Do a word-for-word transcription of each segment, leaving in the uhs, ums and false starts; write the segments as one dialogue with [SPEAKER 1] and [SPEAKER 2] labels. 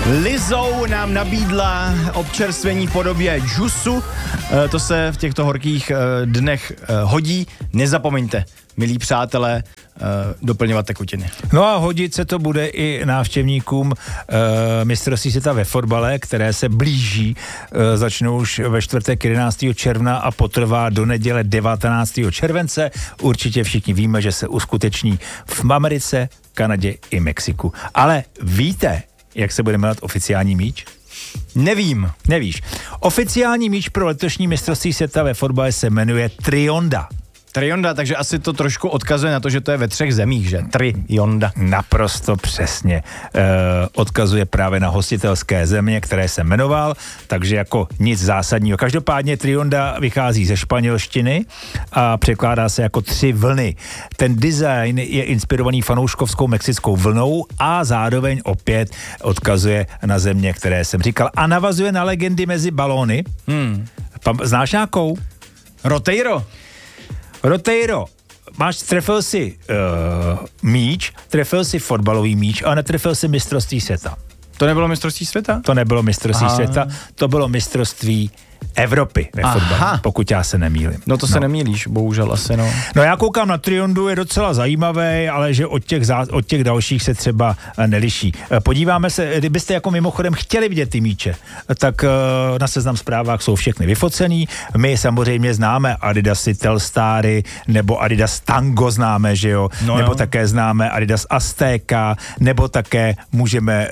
[SPEAKER 1] Lizou nám nabídla občerstvení v podobě džusu. E, to se v těchto horkých e, dnech e, hodí. Nezapomeňte, milí přátelé, e, doplňovat tekutiny.
[SPEAKER 2] No a hodit se to bude i návštěvníkům e, mistrovství světa ve fotbale, které se blíží. E, začnou už ve čtvrtek jedenáctého června a potrvá do neděle devatenáctého července. Určitě všichni víme, že se uskuteční v Americe, Kanadě i Mexiku. Ale víte, jak se bude jmenovat oficiální míč?
[SPEAKER 1] Nevím.
[SPEAKER 2] Nevíš. Oficiální míč pro letošní mistrovství světa ve fotbale se jmenuje Trionda.
[SPEAKER 1] Trionda, takže asi to trošku odkazuje na to, že to je ve třech zemích, že? Trionda.
[SPEAKER 2] Naprosto přesně. E, odkazuje právě na hostitelské země, které se jmenoval, takže jako nic zásadního. Každopádně Trionda vychází ze španělštiny a překládá se jako tři vlny. Ten design je inspirovaný fanouškovskou mexickou vlnou a zároveň opět odkazuje na země, které jsem říkal. A navazuje na legendy mezi balóny. Hmm. Znáš nějakou?
[SPEAKER 1] Roteiro.
[SPEAKER 2] Roteiro, máš, trefil si uh, míč, trefil si fotbalový míč, ale netrefil si mistrovství světa.
[SPEAKER 1] To nebylo mistrovství světa?
[SPEAKER 2] To nebylo mistrovství
[SPEAKER 1] Aha.
[SPEAKER 2] světa, to bylo mistrovství Evropy ve fotbale, pokud já se nemýlím.
[SPEAKER 1] No to no. se nemýlíš, bohužel asi, no.
[SPEAKER 2] No já koukám na Triondu, je docela zajímavý, ale že od těch, zá, od těch dalších se třeba neliší. Podíváme se, kdybyste jako mimochodem chtěli vidět ty míče, tak na Seznam Zprávách jsou všechny vyfocený. My samozřejmě známe Adidasy Telstary, nebo Adidas Tango známe, že jo,
[SPEAKER 1] no
[SPEAKER 2] nebo
[SPEAKER 1] jo.
[SPEAKER 2] také známe Adidas Azteca, nebo také můžeme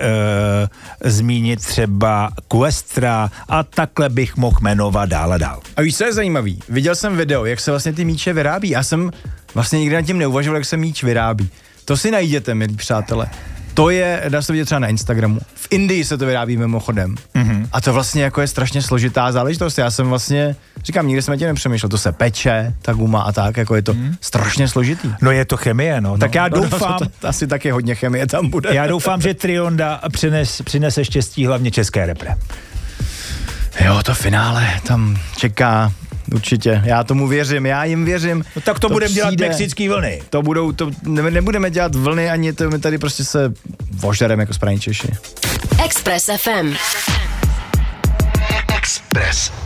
[SPEAKER 2] uh, zmínit třeba Questra a takhle bych mohl jmenovat dál a dál.
[SPEAKER 1] A víš, co je zajímavý? Viděl jsem video, jak se vlastně ty míče vyrábí. Já jsem vlastně nikdy nad tím neuvažoval, jak se míč vyrábí. To si najděte, milí přátelé. To je, dá se vidět třeba na Instagramu. V Indii se to vyrábí mimochodem. Mm-hmm. A to vlastně jako je strašně složitá záležitost. Já jsem vlastně, říkám, nikdy jsem na tím nepřemýšlel. To se peče, ta guma a tak, jako je to mm. strašně složitý.
[SPEAKER 2] No je to chemie, no. no tak já
[SPEAKER 1] no,
[SPEAKER 2] doufám...
[SPEAKER 1] No, to, to, asi taky hodně chemie tam bude.
[SPEAKER 2] Já doufám, že Trionda přines, přinese štěstí hlavně české repre.
[SPEAKER 1] Jo, to finále tam čeká určitě. Já tomu věřím, já jim věřím.
[SPEAKER 2] No tak to, to budeme dělat mexický vlny.
[SPEAKER 1] To budou, to ne, nebudeme dělat vlny, ani to my tady prostě se vožereme jako správní Češi.
[SPEAKER 3] Express ef em.
[SPEAKER 4] Express.